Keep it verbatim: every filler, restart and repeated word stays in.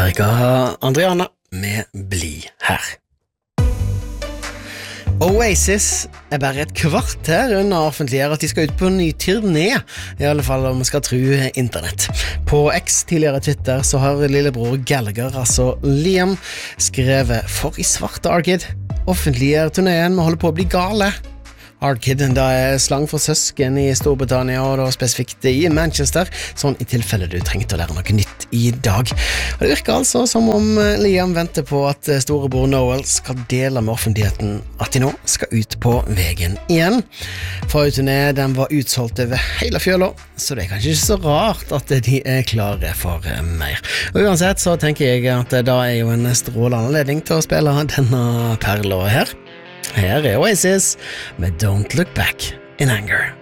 Erika Andriana med Bli her. Oasis er bare et kvarter unna å offentliggjøre at de skal ut på en ny turné, i alle fall om vi skal tro internett. På X, tidligere Twitter, så har lillebror Gallagher, altså Liam, skrevet for i svarte Arkid. Offentliggjør turnéen med å holde på å bli gale. Arkid, da er slang for søsken i Storbritannia, og da spesifikt i Manchester, sånn i tilfelle du trengte å lære noe nytt i dag. Og det virker altså som om Liam venter på at storebror Noel skal dele med offentligheten at de nå skal ut på veien igjen. Forrige turné, den var utsolgt over hele fjøla, så det er kanskje ikke så rart at de er klare for mer. Og uansett så tenker jeg at da er jo en strålende anledning til å spille denne perla her. Her er Oasis med Don't Look Back in Anger.